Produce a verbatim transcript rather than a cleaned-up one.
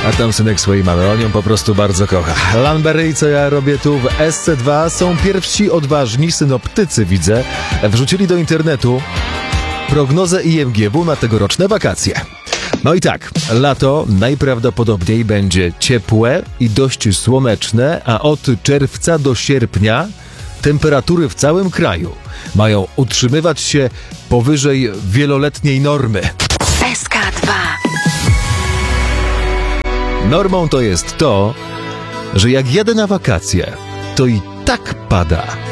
A tam synek swojej mamy, on ją po prostu bardzo kocha. Lanbery i co ja robię tu w S C dwa są pierwsi odważni synoptycy, widzę, wrzucili do internetu prognozę I M G W na tegoroczne wakacje. No i tak, lato najprawdopodobniej będzie ciepłe i dość słoneczne, a od czerwca do sierpnia temperatury w całym kraju mają utrzymywać się powyżej wieloletniej normy. S K dwa. Normą to jest to, że jak jadę na wakacje, to i tak pada.